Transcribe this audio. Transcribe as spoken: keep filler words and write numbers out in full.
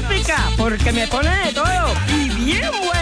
típica, porque me pone de todo y bien bueno.